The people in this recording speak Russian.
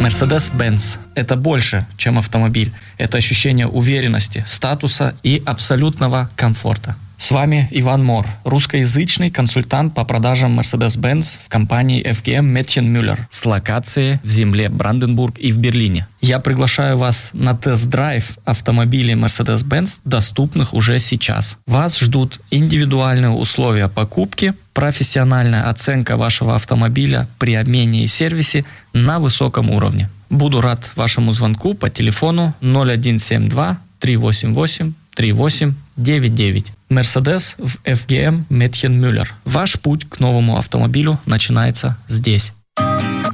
Mercedes-Benz – это больше, чем автомобиль. Это ощущение уверенности, статуса и абсолютного комфорта. С вами Иван Мор, русскоязычный консультант по продажам Mercedes-Benz в компании FGM Mädchen Müller с локацией в земле Бранденбург и в Берлине. Я приглашаю вас на тест-драйв автомобилей Mercedes-Benz, доступных уже сейчас. Вас ждут индивидуальные условия покупки, профессиональная оценка вашего автомобиля при обмене и сервисе на высоком уровне. Буду рад вашему звонку по телефону 0172 388 3899. Mercedes в FGM Mädchen Müller. Ваш путь к новому автомобилю начинается здесь.